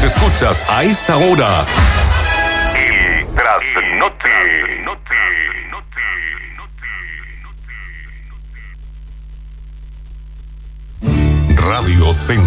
Escuchas a esta hora El Trasnoche. Radio Centro.